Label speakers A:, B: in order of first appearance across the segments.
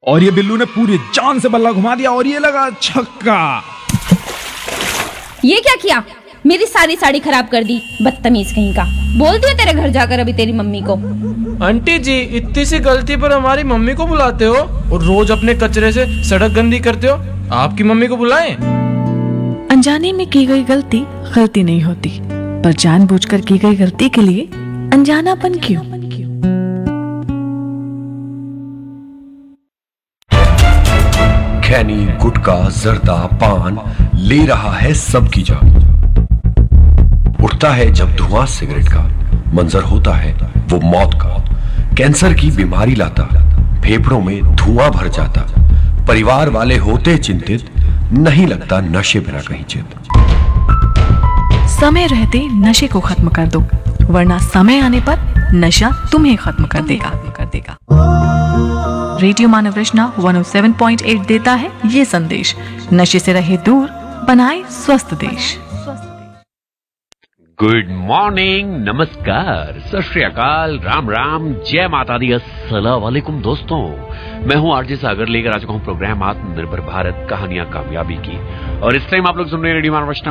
A: और ये बिल्लू ने पूरी जान से बल्ला घुमा दिया और ये लगा छक्का।
B: ये क्या किया? मेरी सारी साड़ी खराब कर दी, बदतमीज कहीं का। बोल दिया तेरे घर जाकर अभी तेरी मम्मी को।
C: आंटी जी, इतनी सी गलती पर हमारी मम्मी को बुलाते हो और रोज अपने कचरे से सड़क गंदी करते हो। आपकी मम्मी को बुलाएं।
D: अनजाने में की गई गलती गलती नहीं होती, पर जानबूझकर की गई गलती के लिए अनजानापन क्यों?
E: खैनी, गुटखा, जर्दा, पान ले रहा है सबकी जान। उठता है जब धुआं सिगरेट का, मंजर होता है वो मौत का। कैंसर की बीमारी लाता, फेफड़ों में धुआं भर जाता। परिवार वाले होते चिंतित, नहीं लगता नशे बिना कहीं चित।
D: समय रहते नशे को खत्म कर दो, वरना समय आने पर नशा तुम्हें खत्म कर देगा। रेडियो मानव रचना 107.8 देता है ये संदेश, नशे से रहे दूर, बनाए स्वस्थ देश।
F: गुड मॉर्निंग, नमस्कार, सत श्री अकाल, राम राम, जय माता दी, अस्सलाम वालेकुम दोस्तों। मैं हूं आरजे सागर, लेकर आ चुका हूं प्रोग्राम आत्मनिर्भर भारत, कहानियां कामयाबी की। और इस टाइम आप लोग सुन रहे हैं रेडियो मानव रचना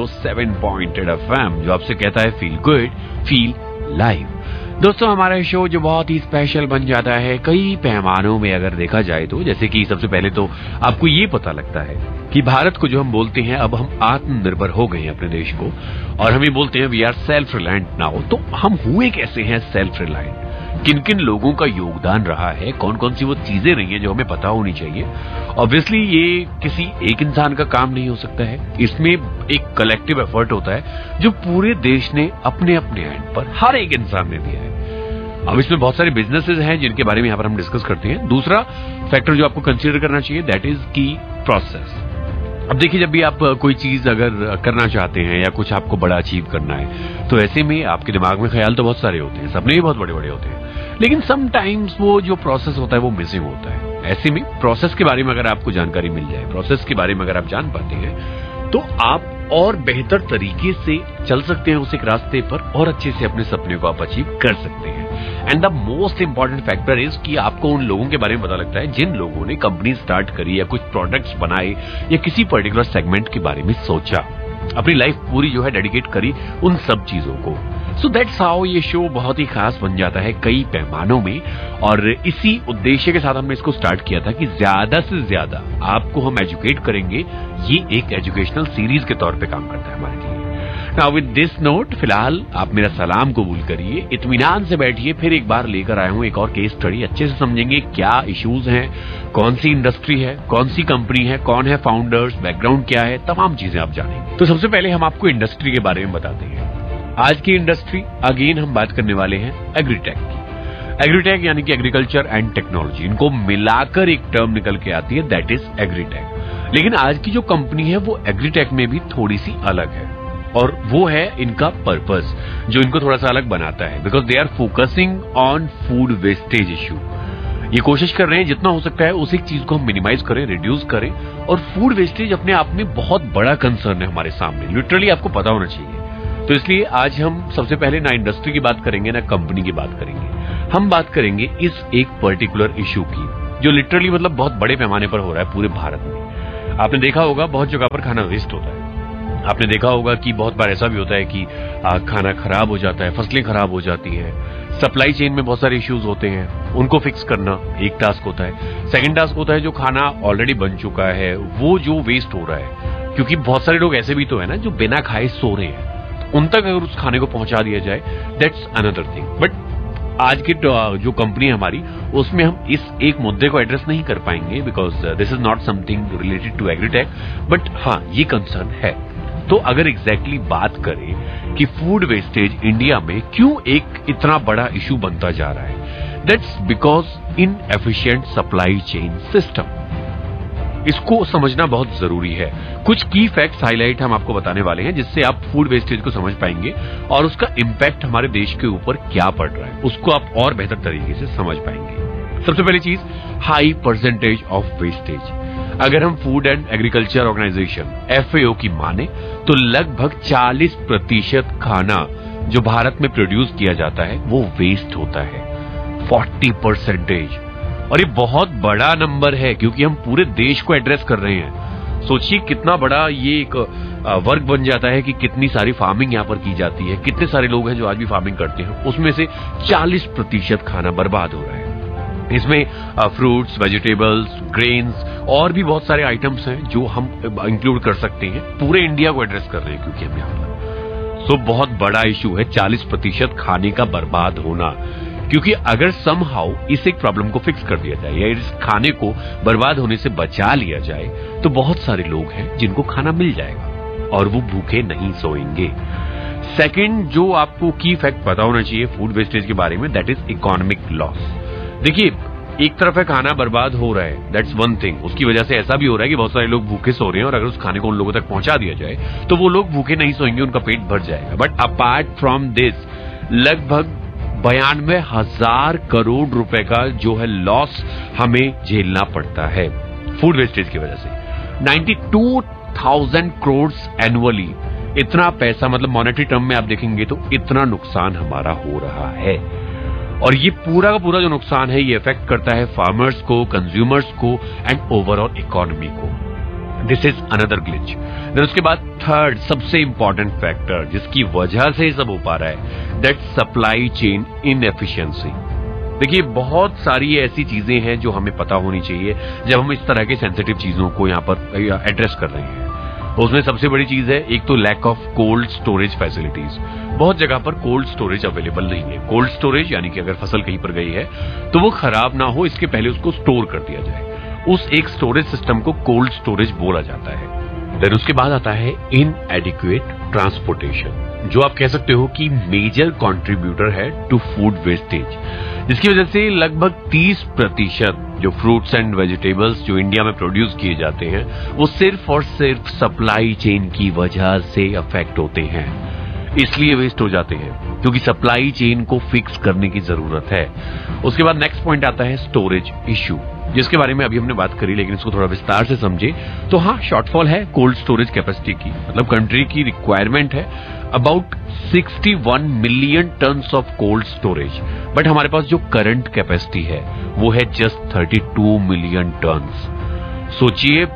F: 107.8 FM, जो आपसे कहता है फील गुड, फील लाइव। दोस्तों, हमारा शो जो बहुत ही स्पेशल बन जाता है कई पैमानों में अगर देखा जाए तो। जैसे कि सबसे पहले तो आपको ये पता लगता है कि भारत को जो हम बोलते हैं अब हम आत्मनिर्भर हो गए हैं अपने देश को, और हम ये बोलते हैं we are self reliant now. तो हम हुए कैसे हैं सेल्फ रिलायंट? किन किन लोगों का योगदान रहा है, कौन कौन सी वो चीजें रही हैं जो हमें पता होनी चाहिए। ऑब्वियसली ये किसी एक इंसान का काम नहीं हो सकता है, इसमें एक कलेक्टिव एफर्ट होता है जो पूरे देश ने अपने अपने एंड पर हर एक इंसान ने दिया है। अब इसमें बहुत सारे बिजनेसेस हैं जिनके बारे में यहाँ पर हम डिस्कस करते हैं। दूसरा फैक्टर जो आपको कंसीडर करना चाहिए दैट इज की प्रोसेस। अब देखिए, जब भी आप कोई चीज अगर करना चाहते हैं या कुछ आपको बड़ा अचीव करना है, तो ऐसे में आपके दिमाग में ख्याल तो बहुत सारे होते हैं, सपने भी बहुत बड़े बड़े होते हैं, लेकिन समटाइम्स वो जो प्रोसेस होता है वो मिसिंग होता है। ऐसे में प्रोसेस के बारे में अगर आपको जानकारी मिल जाए, प्रोसेस के बारे में अगर आप जान पाते हैं, तो आप और बेहतर तरीके से चल सकते हैं उस एक रास्ते पर और अच्छे से अपने सपने को आप अचीव कर सकते हैं। And the most important factor is कि आपको उन लोगों के बारे में पता लगता है जिन लोगों ने कंपनी स्टार्ट करी या कुछ प्रोडक्ट्स बनाए या किसी पर्टिकुलर सेगमेंट के बारे में सोचा, अपनी लाइफ पूरी जो है डेडिकेट करी उन सब चीजों को। सो दैट्स हाउ ये शो बहुत ही खास बन जाता है कई पैमानों में, और इसी उद्देश्य के साथ हमने इसको स्टार्ट किया था कि ज्यादा से ज्यादा आपको हम एजुकेट करेंगे। ये एक एजुकेशनल सीरीज के तौर पे काम करता है हमारे लिए। नाउ विद दिस नोट, फिलहाल आप मेरा सलाम कबूल करिए, इत्मीनान से बैठिए। फिर एक बार लेकर आया हूं एक और केस स्टडी, अच्छे से समझेंगे क्या इश्यूज हैं, कौन सी इंडस्ट्री है, कौन सी कंपनी है, कौन है फाउंडर्स, बैकग्राउंड क्या है, तमाम चीजें आप जानेंगे। तो सबसे पहले हम आपको इंडस्ट्री के बारे में बताते हैं। आज की इंडस्ट्री, अगेन हम बात करने वाले हैं एग्रीटेक की। एग्रीटेक यानी कि एग्रीकल्चर एंड टेक्नोलॉजी, इनको मिलाकर एक टर्म निकल के आती है, दैट इज एग्रीटेक। लेकिन आज की जो कंपनी है वो एग्रीटेक में भी थोड़ी सी अलग है, और वो है इनका पर्पस जो इनको थोड़ा सा अलग बनाता है, because they are focusing on food wastage issue. ये कोशिश कर रहे हैं जितना हो सकता है उस एक चीज को हम मिनिमाइज करें, रिड्यूस करें। और फूड वेस्टेज अपने आप में बहुत बड़ा कंसर्न है हमारे सामने, लिटरली आपको पता होना चाहिए। तो इसलिए आज हम सबसे पहले ना इंडस्ट्री की बात करेंगे ना कंपनी की बात करेंगे, हम बात करेंगे इस एक पर्टिकुलर इश्यू की जो लिटरली मतलब बहुत बड़े पैमाने पर हो रहा है पूरे भारत में। आपने देखा होगा बहुत जगह पर खाना वेस्ट होता है। आपने देखा होगा कि बहुत बार ऐसा भी होता है कि खाना खराब हो जाता है, फसलें खराब हो जाती हैं, सप्लाई चेन में बहुत सारे इश्यूज होते हैं, उनको फिक्स करना एक टास्क होता है। सेकंड टास्क होता है जो खाना ऑलरेडी बन चुका है वो जो वेस्ट हो रहा है, क्योंकि बहुत सारे लोग ऐसे भी तो है ना जो बिना खाए सो रहे हैं, उन तक अगर उस खाने को पहुंचा दिया जाए दैट्स अनदर थिंग। बट आज की जो कंपनी है हमारी, उसमें हम इस एक मुद्दे को एड्रेस नहीं कर पाएंगे because this is not something related to agritech, but हाँ ये कंसर्न है। तो अगर एग्जैक्टली बात करें कि फूड वेस्टेज इंडिया में क्यों एक इतना बड़ा इशू बनता जा रहा है, that's because inefficient supply chain system. इसको समझना बहुत जरूरी है। कुछ की फैक्ट्स हाईलाइट हम आपको बताने वाले हैं जिससे आप फूड वेस्टेज को समझ पाएंगे और उसका इंपैक्ट हमारे देश के ऊपर क्या पड़ रहा है उसको आप और बेहतर तरीके से समझ पाएंगे। सबसे पहली चीज, हाई परसेंटेज ऑफ वेस्टेज। अगर हम food and agriculture organisation FAO की माने तो लगभग 40% खाना जो भारत में प्रोड्यूस किया जाता है वो वेस्ट होता है। 40%। और ये बहुत बड़ा नंबर है क्योंकि हम पूरे देश को एड्रेस कर रहे हैं। सोचिए कितना बड़ा ये एक वर्क बन जाता है कि कितनी सारी फार्मिंग यहाँ पर की जाती है, कितने सारे लोग हैं जो आज भी फार्मिंग करते हैं, उसमें से 40% खाना बर्बाद हो रहा है। इसमें फ्रूट्स, वेजिटेबल्स, ग्रेन्स और भी बहुत सारे आइटम्स हैं जो हम इंक्लूड कर सकते हैं। पूरे इंडिया को एड्रेस कर रहे हैं क्योंकि हम यहाँ पर। सो बहुत बड़ा इशू है 40% खाने का बर्बाद होना, क्योंकि अगर समहाउ इस एक प्रॉब्लम को फिक्स कर दिया जाए या इस खाने को बर्बाद होने से बचा लिया जाए तो बहुत सारे लोग हैं जिनको खाना मिल जाएगा और वो भूखे नहीं सोएंगे। सेकंड, जो आपको की फैक्ट पता होना चाहिए फूड वेस्टेज के बारे में, दैट इज इकोनॉमिक लॉस। देखिए, एक तरफ है खाना बर्बाद हो रहा है, दैट्स वन थिंग। उसकी वजह से ऐसा भी हो रहा है कि बहुत सारे लोग भूखे सो रहे हैं और अगर उस खाने को उन लोगों तक पहुंचा दिया जाए तो वो लोग भूखे नहीं सोएंगे, उनका पेट भर जाएगा। बट अपार्ट फ्रॉम दिस, लगभग 92,000 करोड़ रुपए का जो है लॉस हमें झेलना पड़ता है फूड वेस्टेज की वजह से। 92,000 करोड़ एनुअली, इतना पैसा, मतलब मॉनेटरी टर्म में आप देखेंगे तो इतना नुकसान हमारा हो रहा है। और ये पूरा का पूरा जो नुकसान है ये इफेक्ट करता है फार्मर्स को, कंज्यूमर्स को एंड ओवरऑल इकोनॉमी को। This is another glitch. Then उसके बाद थर्ड सबसे इंपॉर्टेंट फैक्टर जिसकी वजह से सब हो पा रहा है, दैट सप्लाई चेन इनएफिशिएंसी। देखिए, बहुत सारी ऐसी चीजें हैं जो हमें पता होनी चाहिए जब हम इस तरह के सेंसिटिव चीजों को यहाँ पर एड्रेस कर रहे हैं। उसमें सबसे बड़ी चीज है एक तो lack of cold storage facilities. बहुत जगह पर कोल्ड स्टोरेज अवेलेबल नहीं है। कोल्ड स्टोरेज यानी कि अगर फसल कहीं पर गई है तो वो खराब ना हो इसके पहले उसको स्टोर कर दिया जाए, उस एक स्टोरेज सिस्टम को कोल्ड स्टोरेज बोला जाता है। देन उसके बाद आता है इनएडिक्वेट ट्रांसपोर्टेशन, जो आप कह सकते हो कि मेजर कंट्रीब्यूटर है टू फूड वेस्टेज, जिसकी वजह से लगभग 30% जो फ्रूट्स एंड वेजिटेबल्स जो इंडिया में प्रोड्यूस किए जाते हैं वो सिर्फ और सिर्फ सप्लाई चेन की वजह से अफेक्ट होते हैं, इसलिए वेस्ट हो जाते हैं क्योंकि सप्लाई चेन को फिक्स करने की जरूरत है। उसके बाद नेक्स्ट पॉइंट आता है स्टोरेज इश्यू, जिसके बारे में अभी हमने बात करी, लेकिन इसको थोड़ा विस्तार से समझे तो हाँ, शॉर्टफॉल है कोल्ड स्टोरेज कैपेसिटी की। मतलब कंट्री की रिक्वायरमेंट है about 61 million tons of cold storage, but हमारे पास जो करंट कैपेसिटी है वो है जस्ट 32 मिलियन टन्स। सोचिए,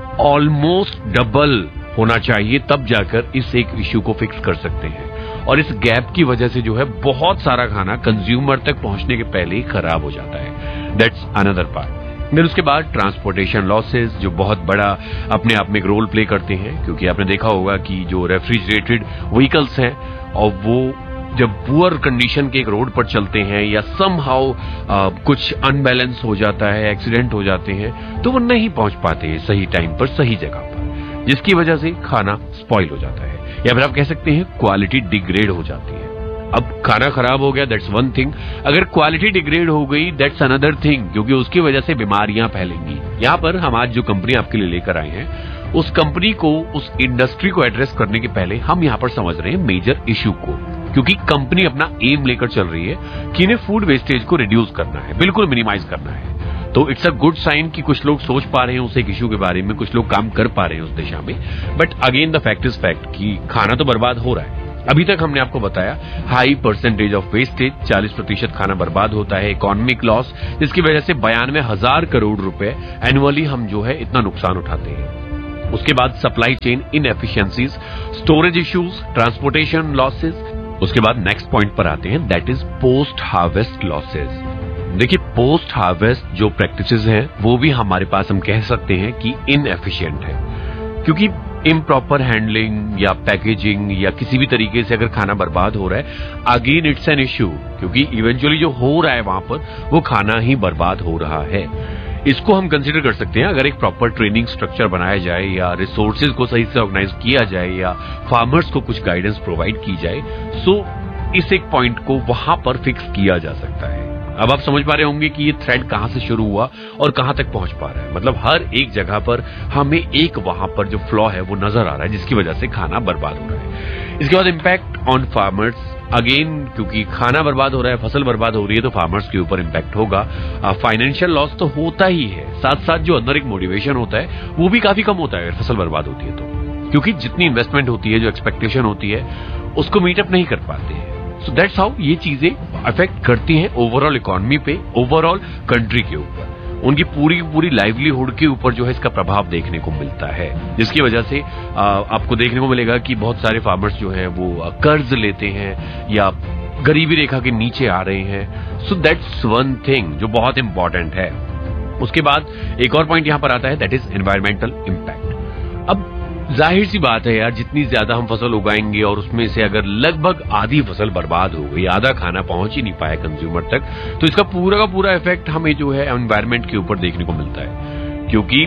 F: ऑलमोस्ट डबल होना चाहिए, तब जाकर इस एक इश्यू को फिक्स कर सकते हैं। और इस गैप की वजह से जो है बहुत सारा खाना कंज्यूमर तक पहुंचने के पहले ही खराब हो जाता है। That's another part. फिर उसके बाद ट्रांसपोर्टेशन लॉसेस, जो बहुत बड़ा अपने आप में एक रोल प्ले करते हैं, क्योंकि आपने देखा होगा कि जो रेफ्रिजरेटेड व्हीकल्स हैं और वो जब पुअर कंडीशन के एक रोड पर चलते हैं या समहाउ कुछ अनबैलेंस हो जाता है, एक्सीडेंट हो जाते हैं, तो वो नहीं पहुंच पाते हैं सही टाइम पर, सही जगह पर, जिसकी वजह से खाना स्पॉइल हो जाता है, या फिर आप कह सकते हैं क्वालिटी डिग्रेड हो जाती है। अब खाना खराब हो गया, दैट्स वन थिंग, अगर क्वालिटी डिग्रेड हो गई दैट्स अनदर थिंग, क्योंकि उसकी वजह से बीमारियां फैलेंगी। यहाँ पर हम आज जो कंपनी आपके लिए लेकर आए हैं, उस कंपनी को, उस इंडस्ट्री को एड्रेस करने के पहले हम यहाँ पर समझ रहे हैं मेजर इश्यू को, क्योंकि कंपनी अपना एम लेकर चल रही है कि इन्हें फूड वेस्टेज को रिड्यूस करना है, बिल्कुल मिनिमाइज करना है। तो इट्स अ गुड साइन कि कुछ लोग सोच पा रहे हैं उस एक इश्यू के बारे में, कुछ लोग काम कर पा रहे हैं उस दिशा में। But again the fact is fact कि खाना तो बर्बाद हो रहा है। अभी तक हमने आपको बताया हाई परसेंटेज ऑफ वेस्टेज, 40% खाना बर्बाद होता है, इकोनॉमिक लॉस, जिसकी वजह से 92,000 करोड़ रुपए एनुअली हम जो है इतना नुकसान उठाते हैं। उसके बाद supply chain inefficiencies, storage issues, transportation losses. उसके बाद नेक्स्ट पॉइंट पर आते हैं, that is post harvest losses. देखिए, पोस्ट हार्वेस्ट जो प्रैक्टिसेस हैं वो भी हमारे पास हम कह सकते हैं कि इनएफिशिएंट है, क्योंकि इम्प्रॉपर हैंडलिंग या पैकेजिंग या किसी भी तरीके से अगर खाना बर्बाद हो रहा है, अगेन इट्स एन इश्यू, क्योंकि इवेंचुअली जो हो रहा है वहां पर वो खाना ही बर्बाद हो रहा है। इसको हम कंसीडर कर सकते हैं अगर एक प्रॉपर ट्रेनिंग स्ट्रक्चर बनाया जाए या रिसोर्सेज को सही से ऑर्गेनाइज किया जाए या फार्मर्स को कुछ गाइडेंस प्रोवाइड की जाए, सो इस एक पॉइंट को वहां पर फिक्स किया जा सकता है। अब आप समझ पा रहे होंगे कि ये थ्रेड कहां से शुरू हुआ और कहां तक पहुंच पा रहा है। मतलब हर एक जगह पर हमें एक वहां पर जो फ्लॉ है वो नजर आ रहा है, जिसकी वजह से खाना बर्बाद हो रहा है। इसके बाद इम्पैक्ट ऑन फार्मर्स, अगेन क्योंकि खाना बर्बाद हो रहा है, फसल बर्बाद हो रही है, तो फार्मर्स के ऊपर इम्पैक्ट होगा। फाइनेंशियल लॉस तो होता ही है, साथ साथ जो अंदर एक मोटिवेशन होता है वो भी काफी कम होता है अगर फसल बर्बाद होती है तो, क्योंकि जितनी इन्वेस्टमेंट होती है, जो एक्सपेक्टेशन होती है, उसको मीटअप नहीं कर पाते हैं। सो दैट्स हाउ ये चीजें अफेक्ट करती हैं ओवरऑल इकोनॉमी पे, ओवरऑल कंट्री के ऊपर। उनकी पूरी लाइवलीहुड के ऊपर जो है इसका प्रभाव देखने को मिलता है, जिसकी वजह से आपको देखने को मिलेगा कि बहुत सारे फार्मर्स जो हैं वो कर्ज लेते हैं या गरीबी रेखा के नीचे आ रहे हैं। सो दैट्स वन थिंग जो बहुत इंपॉर्टेंट है। उसके बाद एक और पॉइंट यहां पर आता है, दैट इज एनवायरमेंटल इंपैक्ट। अब जाहिर सी बात है यार, जितनी ज्यादा हम फसल उगाएंगे और उसमें से अगर लगभग आधी फसल बर्बाद हो गई, आधा खाना पहुंच ही नहीं पाया कंज्यूमर तक, तो इसका पूरा का पूरा इफेक्ट हमें जो है एनवायरमेंट के ऊपर देखने को मिलता है। क्योंकि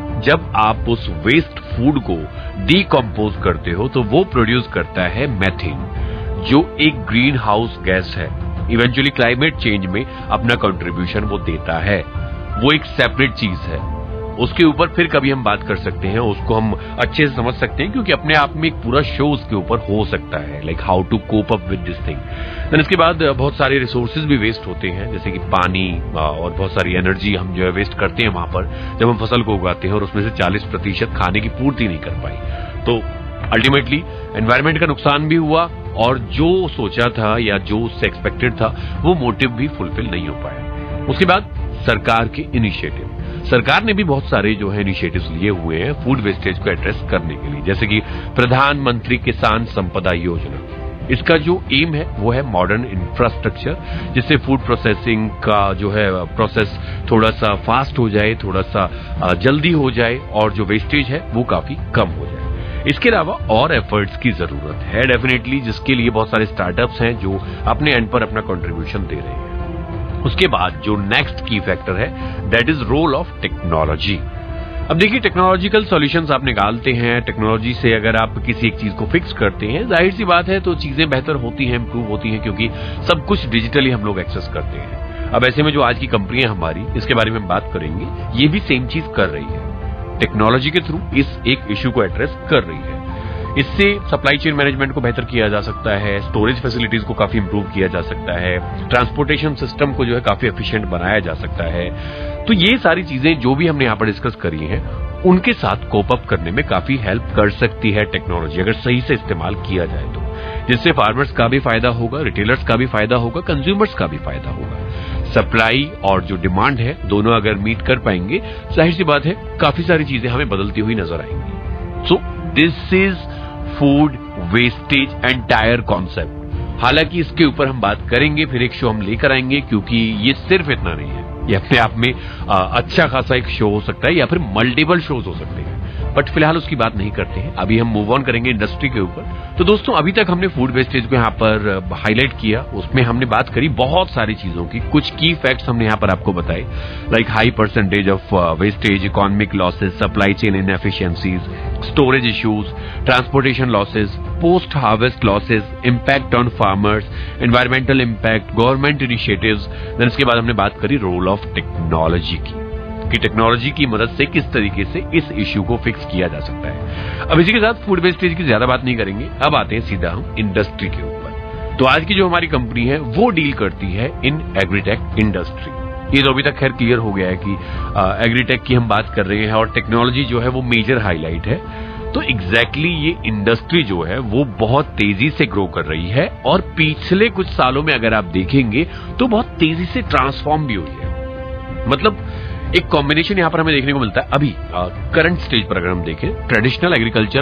F: जब आप उस वेस्ट फूड को डीकंपोज करते हो तो वो प्रोड्यूस करता है मेथेन, जो एक ग्रीन हाउस गैस है। इवेंचुअली क्लाइमेट चेंज में अपना कंट्रीब्यूशन वो देता है, वो एक सेपरेट चीज है। उसके ऊपर फिर कभी हम बात कर सकते हैं, उसको हम अच्छे से समझ सकते हैं, क्योंकि अपने आप में एक पूरा शो उसके ऊपर हो सकता है, like how to cope up with this thing. Then इसके बाद बहुत सारे रिसोर्सेज भी वेस्ट होते हैं, जैसे कि पानी और बहुत सारी एनर्जी हम जो है वेस्ट करते हैं वहां पर जब हम फसल को उगाते हैं, और उसमें से 40% खाने की पूर्ति नहीं कर पाई। तो अल्टीमेटली एनवायरमेंट का नुकसान भी हुआ, और जो सोचा था या जो उससे एक्सपेक्टेड था वो मोटिव भी फुलफिल नहीं हो पाया। उसके बाद सरकार के इनिशिएटिव, सरकार ने भी बहुत सारे जो है इनिशिएटिव्स लिए हुए हैं फूड वेस्टेज को एड्रेस करने के लिए, जैसे कि प्रधानमंत्री किसान संपदा योजना। इसका जो एम है वो है मॉडर्न इंफ्रास्ट्रक्चर, जिससे फूड प्रोसेसिंग का जो है प्रोसेस थोड़ा सा फास्ट हो जाए, थोड़ा सा जल्दी हो जाए, और जो वेस्टेज है वो काफी कम हो जाए। इसके अलावा और एफर्ट्स की जरूरत है डेफिनेटली, जिसके लिए बहुत सारे स्टार्टअप्स हैं जो अपने एंड पर अपना कंट्रीब्यूशन दे रहे हैं। उसके बाद जो नेक्स्ट की फैक्टर है, that is role of technology. अब देखिए, टेक्नोलॉजिकल सॉल्यूशंस आप निकालते हैं, टेक्नोलॉजी से अगर आप किसी एक चीज को फिक्स करते हैं, जाहिर सी बात है तो चीजें बेहतर होती हैं, इंप्रूव होती हैं, क्योंकि सब कुछ डिजिटली हम लोग एक्सेस करते हैं। अब ऐसे में जो आज की कंपनियां हमारी, इसके बारे में हम बात करेंगे, ये भी सेम चीज कर रही है, टेक्नोलॉजी के थ्रू इस एक इश्यू को एड्रेस कर रही है। इससे सप्लाई चेन मैनेजमेंट को बेहतर किया जा सकता है, स्टोरेज फैसिलिटीज को काफी इंप्रूव किया जा सकता है, ट्रांसपोर्टेशन सिस्टम को जो है काफी एफिशिएंट बनाया जा सकता है। तो ये सारी चीजें जो भी हमने यहाँ पर डिस्कस करी हैं, उनके साथ कोप अप करने में काफी हेल्प कर सकती है टेक्नोलॉजी, अगर सही से इस्तेमाल किया जाए तो, जिससे फार्मर्स का भी फायदा होगा, रिटेलर्स का भी फायदा होगा, कंज्यूमर्स का भी फायदा होगा। सप्लाई और जो डिमांड है दोनों अगर मीट कर पाएंगे, जाहिर सी बात है काफी सारी चीजें हमें बदलती हुई नजर आएंगी। So this is food wastage entire concept. हालांकि इसके ऊपर हम बात करेंगे, फिर एक शो हम लेकर आएंगे, क्योंकि ये सिर्फ इतना नहीं है, ये अपने आप में अच्छा खासा एक शो हो सकता है, या फिर मल्टीपल शोज हो सकते हैं, बट फिलहाल उसकी बात नहीं करते हैं। अभी हम मूव ऑन करेंगे इंडस्ट्री के ऊपर। तो दोस्तों, अभी तक हमने फूड वेस्टेज को यहाँ पर हाईलाइट किया, उसमें हमने बात करी बहुत सारी चीजों की, कुछ की फैक्ट्स हमने यहाँ पर आपको बताए, like high percentage of wastage, economic losses, supply chain inefficiencies, storage issues, transportation losses, post harvest losses, impact on farmers, environmental impact, government initiatives. Then इसके बाद हमने बात करी रोल ऑफ टेक्नोलॉजी की, कि टेक्नोलॉजी की मदद से किस तरीके से इस इश्यू को फिक्स किया जा सकता है। अब इसी के साथ फूड वेस्टेज की ज्यादा बात नहीं करेंगे, अब आते हैं सीधा हम इंडस्ट्री के ऊपर। तो आज की जो हमारी कंपनी है वो डील करती है इन एग्रीटेक इंडस्ट्री। ये तो अभी तक खैर क्लियर हो गया है कि एग्रीटेक की हम बात कर रहे हैं, और टेक्नोलॉजी जो है वो मेजर हाईलाइट है। तो एग्जैक्टली ये इंडस्ट्री जो है वो बहुत तेजी से ग्रो कर रही है, और पिछले कुछ सालों में अगर आप देखेंगे तो बहुत तेजी से ट्रांसफॉर्म भी हुई है। मतलब एक कॉम्बिनेशन यहां पर हमें देखने को मिलता है। अभी करंट स्टेज पर अगर हम देखें, ट्रेडिशनल एग्रीकल्चर